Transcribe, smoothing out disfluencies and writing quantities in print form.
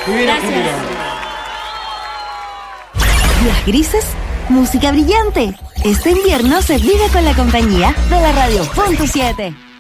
Gracias. Días grises, música brillante. Este invierno se vive con la compañía de la Radio Punto 7.